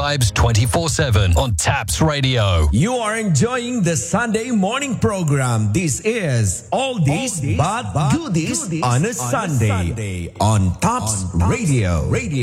vibes 24/7 on Taps Radio. You are enjoying the Sunday morning program. This is All This But Goodies on a Sunday on Taps Radio.